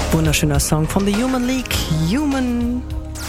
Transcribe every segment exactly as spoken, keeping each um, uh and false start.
Wunderschöner Song von The Human League, Human.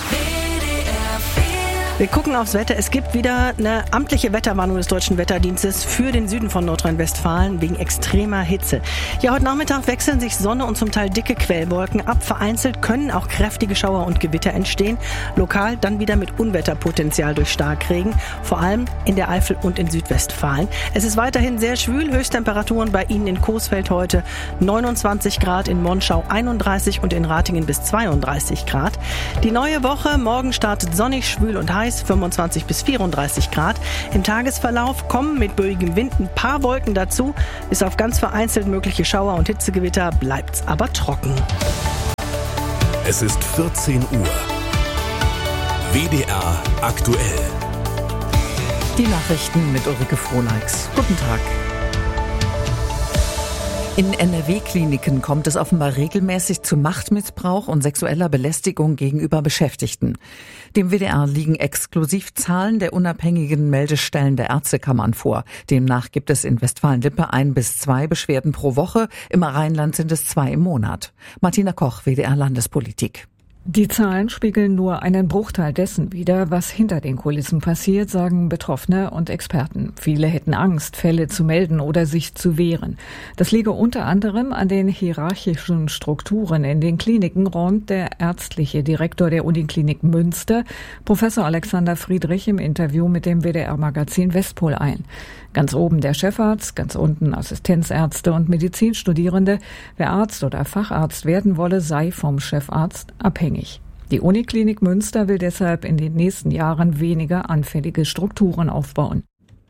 Wir gucken aufs Wetter. Es gibt wieder eine amtliche Wetterwarnung des Deutschen Wetterdienstes für den Süden von Nordrhein-Westfalen wegen extremer Hitze. Ja, heute Nachmittag wechseln sich Sonne und zum Teil dicke Quellwolken ab. Vereinzelt können auch kräftige Schauer und Gewitter entstehen. Lokal dann wieder mit Unwetterpotenzial durch Starkregen, vor allem in der Eifel und in Südwestfalen. Es ist weiterhin sehr schwül. Höchsttemperaturen bei Ihnen in Coesfeld heute neunundzwanzig Grad, in Monschau einunddreißig und in Ratingen bis zweiunddreißig Grad. Die neue Woche, morgen startet sonnig, schwül und heiß. fünfundzwanzig bis vierunddreißig Grad. Im Tagesverlauf kommen mit böigem Wind ein paar Wolken dazu. Bis auf ganz vereinzelt mögliche Schauer und Hitzegewitter bleibt's aber trocken. Es ist vierzehn Uhr. W D R aktuell. Die Nachrichten mit Ulrike Frohneichs. Guten Tag. In N R W-Kliniken kommt es offenbar regelmäßig zu Machtmissbrauch und sexueller Belästigung gegenüber Beschäftigten. Dem W D R liegen Exklusivzahlen der unabhängigen Meldestellen der Ärztekammern vor. Demnach gibt es in Westfalen-Lippe ein bis zwei Beschwerden pro Woche. Im Rheinland sind es zwei im Monat. Martina Koch, W D R Landespolitik. Die Zahlen spiegeln nur einen Bruchteil dessen wider, was hinter den Kulissen passiert, sagen Betroffene und Experten. Viele hätten Angst, Fälle zu melden oder sich zu wehren. Das liege unter anderem an den hierarchischen Strukturen in den Kliniken, räumt der ärztliche Direktor der Uniklinik Münster, Professor Alexander Friedrich, im Interview mit dem W D R-Magazin Westpol ein. Ganz oben der Chefarzt, ganz unten Assistenzärzte und Medizinstudierende. Wer Arzt oder Facharzt werden wolle, sei vom Chefarzt abhängig. Die Uniklinik Münster will deshalb in den nächsten Jahren weniger anfällige Strukturen aufbauen.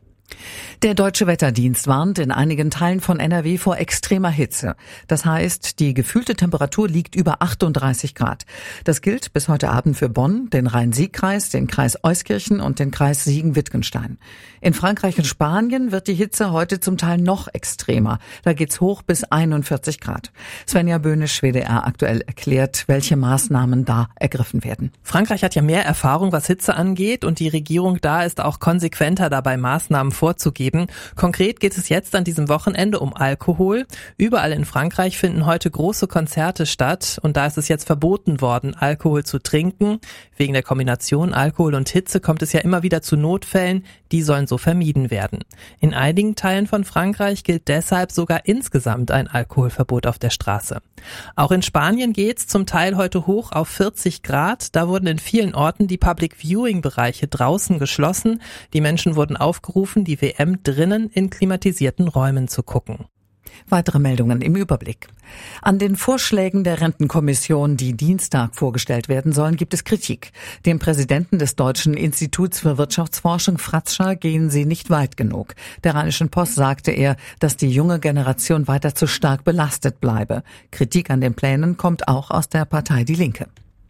Der Deutsche Wetterdienst warnt in einigen Teilen von N R W vor extremer Hitze. Das heißt, die gefühlte Temperatur liegt über achtunddreißig Grad. Das gilt bis heute Abend für Bonn, den Rhein-Sieg-Kreis, den Kreis Euskirchen und den Kreis Siegen-Wittgenstein. In Frankreich und Spanien wird die Hitze heute zum Teil noch extremer. Da geht's hoch bis einundvierzig Grad. Svenja Böhnisch, W D R aktuell, erklärt, welche Maßnahmen da ergriffen werden. Frankreich hat ja mehr Erfahrung, was Hitze angeht, und die Regierung da ist auch konsequenter dabei, Maßnahmen vorzugeben. Konkret geht es jetzt an diesem Wochenende um Alkohol. Überall in Frankreich finden heute große Konzerte statt und da ist es jetzt verboten worden, Alkohol zu trinken. Wegen der Kombination Alkohol und Hitze kommt es ja immer wieder zu Notfällen, die sollen so vermieden werden. In einigen Teilen von Frankreich gilt deshalb sogar insgesamt ein Alkoholverbot auf der Straße. Auch in Spanien geht's zum Teil heute hoch auf vierzig Grad. Da wurden in vielen Orten die Public-Viewing-Bereiche draußen geschlossen. Die Menschen wurden aufgerufen, die W M drinnen in klimatisierten Räumen zu gucken. Weitere Meldungen im Überblick. An den Vorschlägen der Rentenkommission, die Dienstag vorgestellt werden sollen, gibt es Kritik. Dem Präsidenten des Deutschen Instituts für Wirtschaftsforschung, Fratscher, gehen sie nicht weit genug. Der Rheinischen Post sagte er, dass die junge Generation weiter zu stark belastet bleibe. Kritik an den Plänen kommt auch aus der Partei Die Linke.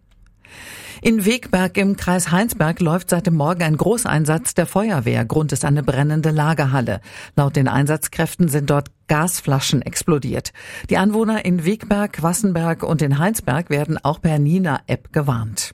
In Wegberg im Kreis Heinsberg läuft seit dem Morgen ein Großeinsatz der Feuerwehr. Grund ist eine brennende Lagerhalle. Laut den Einsatzkräften sind dort Gasflaschen explodiert. Die Anwohner in Wegberg, Wassenberg und in Heinsberg werden auch per Nina-App gewarnt.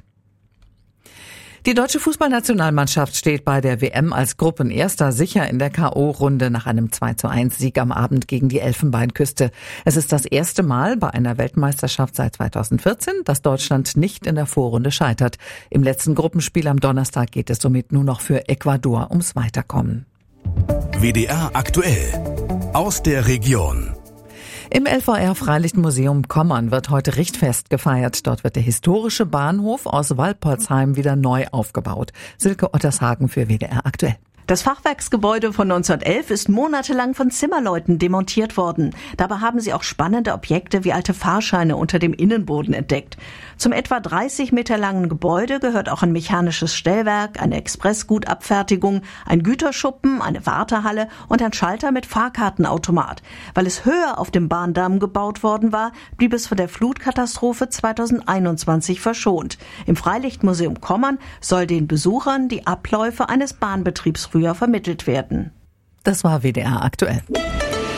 Die deutsche Fußballnationalmannschaft steht bei der W M als Gruppenerster sicher in der K O-Runde nach einem zwei zu eins Sieg am Abend gegen die Elfenbeinküste. Es ist das erste Mal bei einer Weltmeisterschaft seit zweitausendvierzehn, dass Deutschland nicht in der Vorrunde scheitert. Im letzten Gruppenspiel am Donnerstag geht es somit nur noch für Ecuador ums Weiterkommen. W D R aktuell aus der Region. Im L V R-Freilichtmuseum Kommern wird heute Richtfest gefeiert. Dort wird der historische Bahnhof aus Walpolsheim wieder neu aufgebaut. Silke Ottershagen für W D R aktuell. Das Fachwerksgebäude von neunzehnhundertelf ist monatelang von Zimmerleuten demontiert worden. Dabei haben sie auch spannende Objekte wie alte Fahrscheine unter dem Innenboden entdeckt. Zum etwa dreißig Meter langen Gebäude gehört auch ein mechanisches Stellwerk, eine Expressgutabfertigung, ein Güterschuppen, eine Wartehalle und ein Schalter mit Fahrkartenautomat. Weil es höher auf dem Bahndamm gebaut worden war, blieb es von der Flutkatastrophe zweitausendeinundzwanzig verschont. Im Freilichtmuseum Kommern soll den Besuchern die Abläufe eines Bahnbetriebs früher vermittelt werden. Das war W D R aktuell.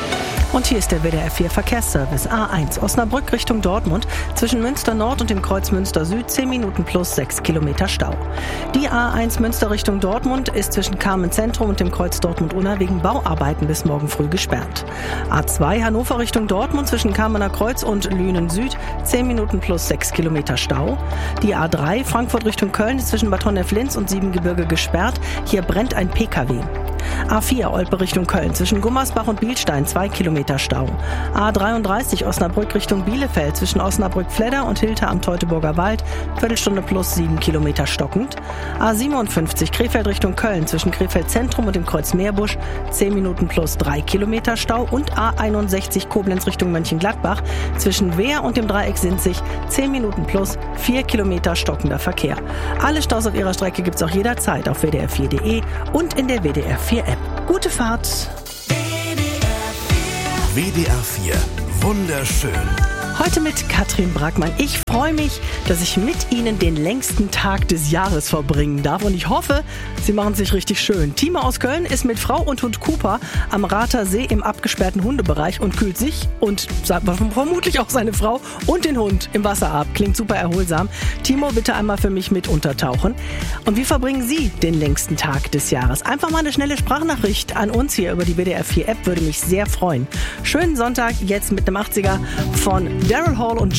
Und hier ist der W D R vier Verkehrsservice. A eins Osnabrück Richtung Dortmund. Zwischen Münster Nord und dem Kreuz Münster Süd zehn Minuten plus sechs Kilometer Stau. Die A eins Münster Richtung Dortmund ist zwischen Carmen Zentrum und dem Kreuz Dortmund-Unna wegen Bauarbeiten bis morgen früh gesperrt. A zwei Hannover Richtung Dortmund zwischen Kamener Kreuz und Lünen Süd zehn Minuten plus sechs Kilometer Stau. Die A drei Frankfurt Richtung Köln ist zwischen Bad Honnef-Linz und Siebengebirge gesperrt. Hier brennt ein P K W. A vier Olpe Richtung Köln zwischen Gummersbach und Bielstein zwei Kilometer Stau. A dreiunddreißig Osnabrück Richtung Bielefeld zwischen Osnabrück-Fledder und Hilter am Teutoburger Wald Viertelstunde plus sieben Kilometer stockend. A siebenundfünfzig Krefeld Richtung Köln zwischen Krefeld Zentrum und dem Kreuz Meerbusch zehn Minuten plus drei Kilometer Stau und A einundsechzig Koblenz Richtung Mönchengladbach zwischen Wehr und dem Dreieck Sinzig zehn Minuten plus vier Kilometer stockender Verkehr. Alle Staus auf ihrer Strecke gibt's auch jederzeit auf w d r vier punkt d e und in der W D R vier App. Gute Fahrt! W D R vier. Wunderschön. Heute mit Katrin Brackmann. Ich freue mich, dass ich mit Ihnen den längsten Tag des Jahres verbringen darf und ich hoffe, Sie machen es sich richtig schön. Timo aus Köln ist mit Frau und Hund Cooper am Rather See im abgesperrten Hundebereich und kühlt sich und vermutlich auch seine Frau und den Hund im Wasser ab. Klingt super erholsam. Timo, bitte einmal für mich mit untertauchen. Und wie verbringen Sie den längsten Tag des Jahres? Einfach mal eine schnelle Sprachnachricht an uns hier über die W D R vier App, würde mich sehr freuen. Schönen Sonntag jetzt mit einem achtziger von Daryl Hall und